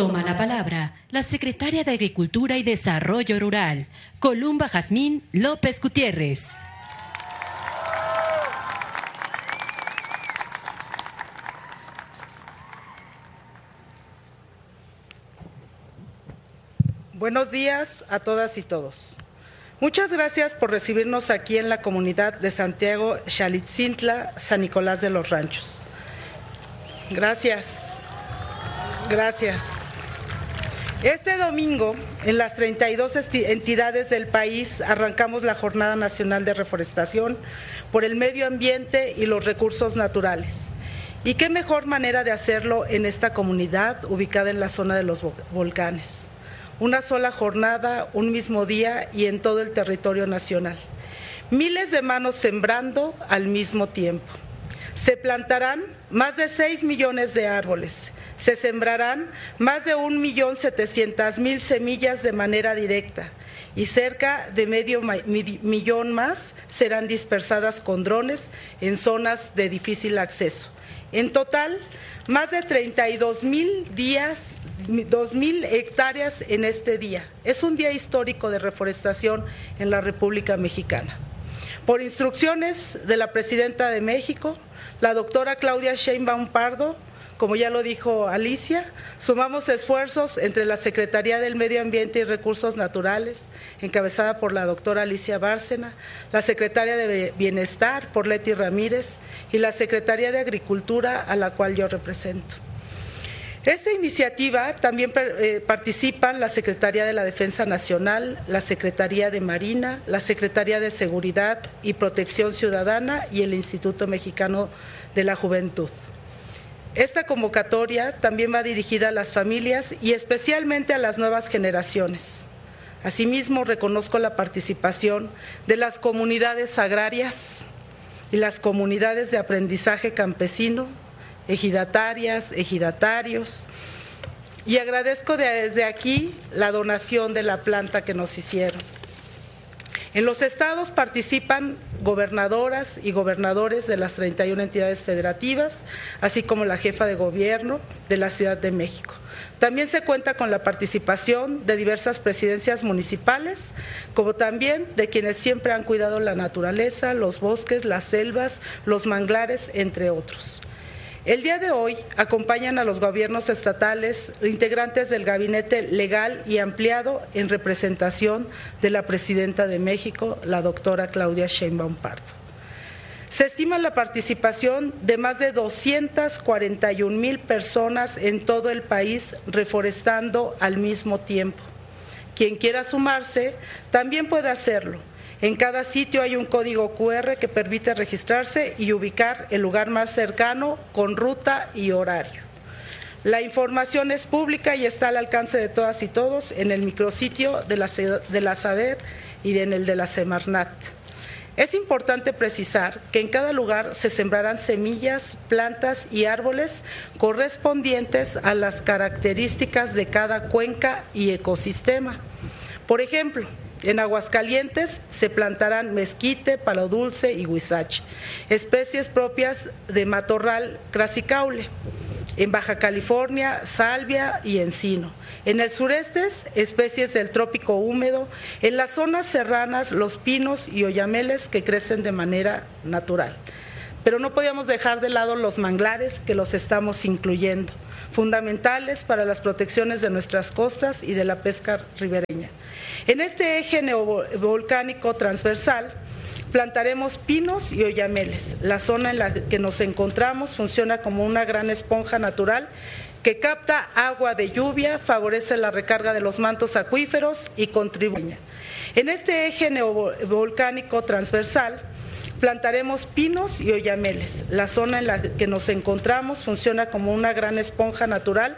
Toma la palabra la secretaria de Agricultura y Desarrollo Rural, Columba Jazmín López Gutiérrez. Buenos días a todas y todos. Muchas gracias por recibirnos aquí en la comunidad de Santiago Xalitzintla, San Nicolás de los Ranchos. Gracias. Este domingo, en las 32 entidades del país, arrancamos la Jornada Nacional de Reforestación por el medio ambiente y los recursos naturales. Y qué mejor manera de hacerlo en esta comunidad ubicada en la zona de los volcanes. Una sola jornada, un mismo día y en todo el territorio nacional. Miles de manos sembrando al mismo tiempo. Se plantarán más de 6 millones de árboles. Se sembrarán más de 1.700.000 semillas de manera directa y cerca de medio millón más serán dispersadas con drones en zonas de difícil acceso. En total, más de 2.000 hectáreas en este día. Es un día histórico de reforestación en la República Mexicana. Por instrucciones de la Presidenta de México, la doctora Claudia Sheinbaum Pardo, como ya lo dijo Alicia, sumamos esfuerzos entre la Secretaría del Medio Ambiente y Recursos Naturales, encabezada por la doctora Alicia Bárcena, la Secretaria de Bienestar, por Leti Ramírez, y la Secretaría de Agricultura, a la cual yo represento. Esta iniciativa también participan la Secretaría de la Defensa Nacional, la Secretaría de Marina, la Secretaría de Seguridad y Protección Ciudadana y el Instituto Mexicano de la Juventud. Esta convocatoria también va dirigida a las familias y especialmente a las nuevas generaciones. Asimismo, reconozco la participación de las comunidades agrarias y las comunidades de aprendizaje campesino, ejidatarias, ejidatarios, y agradezco desde aquí la donación de la planta que nos hicieron. En los estados participan gobernadoras y gobernadores de las 31 entidades federativas, así como la jefa de gobierno de la Ciudad de México. También se cuenta con la participación de diversas presidencias municipales, como también de quienes siempre han cuidado la naturaleza, los bosques, las selvas, los manglares, entre otros. El día de hoy acompañan a los gobiernos estatales integrantes del Gabinete Legal y Ampliado en representación de la Presidenta de México, la doctora Claudia Sheinbaum Pardo. Se estima la participación de más de 241,000 personas en todo el país reforestando al mismo tiempo. Quien quiera sumarse también puede hacerlo. En cada sitio hay un código QR que permite registrarse y ubicar el lugar más cercano con ruta y horario. La información es pública y está al alcance de todas y todos en el micrositio de la SADER y en el de la Semarnat. Es importante precisar que en cada lugar se sembrarán semillas, plantas y árboles correspondientes a las características de cada cuenca y ecosistema. Por ejemplo, en Aguascalientes se plantarán mezquite, palo dulce y huizache, especies propias de matorral crasicaule. En Baja California, salvia y encino. En el sureste, especies del trópico húmedo. En las zonas serranas, los pinos y oyameles que crecen de manera natural. Pero no podíamos dejar de lado los manglares, que los estamos incluyendo, fundamentales para las protecciones de nuestras costas y de la pesca ribereña. En este eje neovolcánico transversal plantaremos pinos y oyameles. La zona en la que nos encontramos funciona como una gran esponja natural que capta agua de lluvia, favorece la recarga de los mantos acuíferos y contribuye. En este eje neovolcánico transversal plantaremos pinos y oyameles. La zona en la que nos encontramos funciona como una gran esponja natural